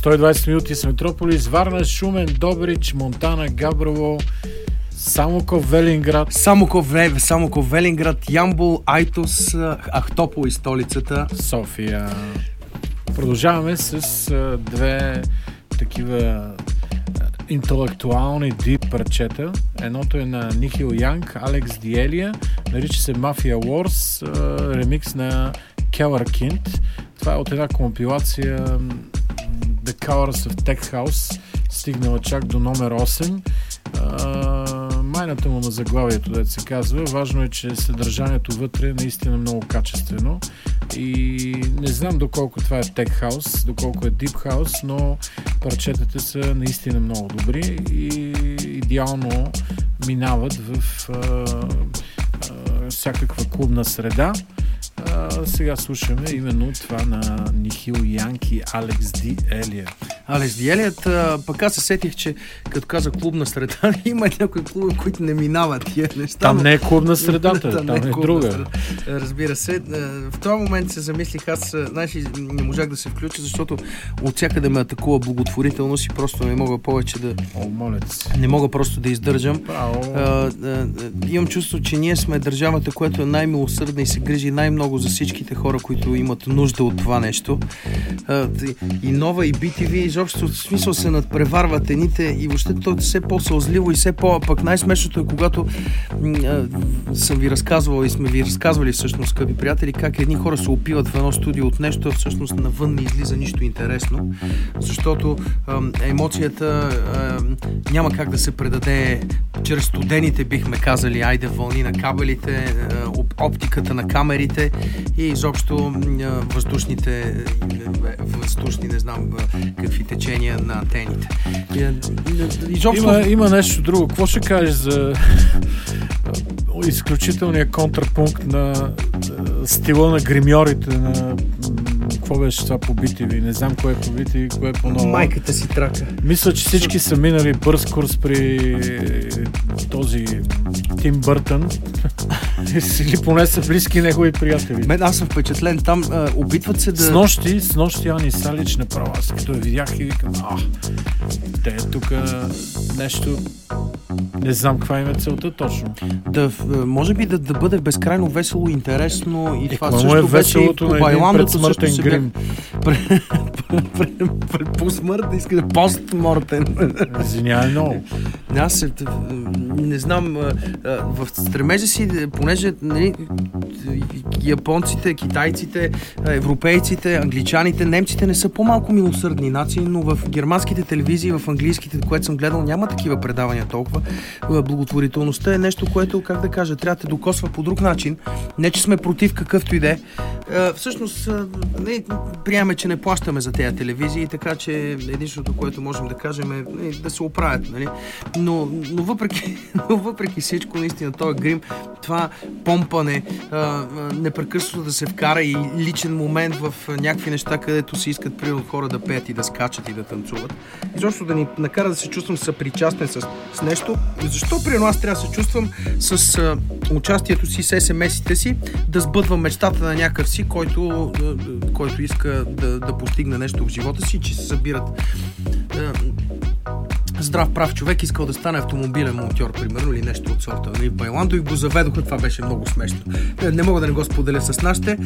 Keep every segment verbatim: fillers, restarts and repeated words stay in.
сто и двадесет минути с Метрополис, Варна, Шумен, Добрич, Монтана, Габрово, Самоков, Велинград. Самоков, Самоков, Велинград, Ямбол, Айтос, Ахтопол и столицата. София. Продължаваме с а, две такива интелектуални дип парчета. Едното е на Нихил Янг, Алекс Диелия, нарича се Mafia Wars, а, ремикс на Keller Kind. Това е от една компилация The Colors of Tech House, стигнала чак до номер осем. Uh, майната му на заглавието, дето се казва. Важно е, че съдържанието вътре е наистина много качествено и не знам доколко това е Tech House, доколко е Deep House, но парчетата са наистина много добри и идеално минават в uh, uh, всякаква клубна среда. Uh, сега слушаме именно това на Нихил Янг и Алекс Ди Елия. Алекс Ди Елият, пък аз се сетих, че като каза клубна среда, има някои клуби, които не минават тия неща. Там не е клубна средата, там, там е, е друга. Среда. Разбира се. В този момент се замислих, аз знаеш, не можах да се включа, защото от всякъде ме атакува благотворителност и просто не мога повече да... О, моля се. Не мога просто да издържам. А, а, а, имам чувство, че ние сме държавата, която е най-милосърдна и се грижи най-много за всичките хора, които имат нужда от това нещо. А, и Нова, и би ти ви, изобщо в смисъл се надпреварват едните и въобще то е все по-сълзливо и все по... Пък най-смешното е, когато а, съм ви разказвал и сме ви разказвали всъщност, скъпи приятели, как едни хора се опиват в едно студио от нещо, а всъщност навън не излиза нищо интересно, защото а, емоцията а, няма как да се предаде чрез студените, бихме казали, айде вълни на кабелите, а, оптиката на камерите и изобщо а, въздушните въздушни, не знам какви течения на антените. Изобщо... Има, има нещо друго. Какво ще кажеш за изключителния контрапункт на стила на гримьорите на... Какво беше това по би ти ви? Не знам кое е по би ти ви, кое е по-ново. Майката си трака. Мисля, че всички са минали бърз курс при този Тим Бъртън. Или поне са близки негови приятели. Мен, аз съм впечатлен. Там а, опитват се да... С нощи, с нощи Ани Салич направо. Аз като я видях и викам, а, те тук нещо... Не знам каква им е целта точно. Да, може би да, да бъде безкрайно весело и интересно и е, това също е беше по Байландото смъртен грим. По смърт да иска да постмортен. Извинявай много. Аз не знам, в стремежа си, понеже нали, японците, китайците, европейците, англичаните, немците не са по-малко милосърдни нации, но в германските телевизии, в английските, което съм гледал, няма такива предавания толкова. Благотворителността е нещо, което, как да кажа, трябва да те докосва по друг начин. Не, че сме против какъвто и да е. Всъщност, не, приемаме, че не плащаме за тези телевизии, така че единственото, което можем да кажем е да се оправят. Нали? Но, но, въпреки, но въпреки всичко, наистина, този грим, това помпане, непрекъснато да се вкара и личен момент в някакви неща, където се искат примерно хора да пеят и да скачат и да танцуват. Изобщо да ни накара да се чувствам съпричастен с, с нещо. Защо примерно аз трябва да се чувствам с а, участието си, с ес ем ес-ите си, да сбъдвам мечтата на някакъв си, който, а, който иска да, да постигне нещо в живота си, че се събират а, здрав прав човек, искал да стане автомобилен монтьор, примерно, или нещо от сорта. В Байландо и го заведоха, това беше много смешно. Не мога да не го споделя с нашите.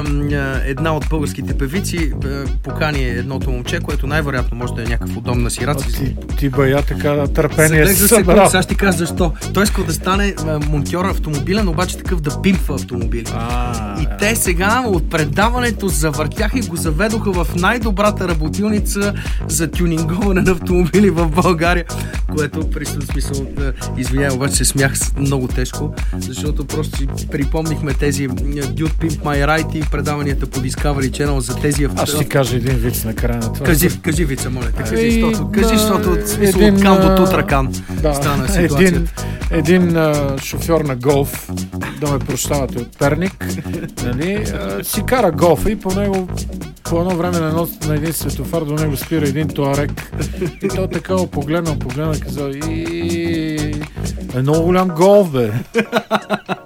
Една от българските певици покани едното момче, което най-вероятно може да е някакъв удобен на сираци. Ти, ти бая така търпение си събрал. Сега ще ти кажа защо. Той искал да стане монтьор автомобилен, обаче такъв да пимпва автомобили. А, и те сега от предаването завъртяха и го заведоха в най-добрата работилница за тюнинговане на автомобили в България, което при смисъл, извинявай, обаче се смях много тежко, защото просто си припомнихме тези Dude Pimp My Ride и предаванията по Discovery Channel за тези авто. Аз ще ти кажа един виц на края на това. Кажи, кажи вица, моля те, кажи, защото, кажи, защото от смисъл един, от кан до тутракан да, стана ситуацията. Един, един а, шофьор на голф, да ме прощавате, от Перник, нали, а, си кара голфа и по него по едно време на, едно, на един светофар до него спира един туарек и той така погледнал, погледнал и казал и е много голям голф, бе.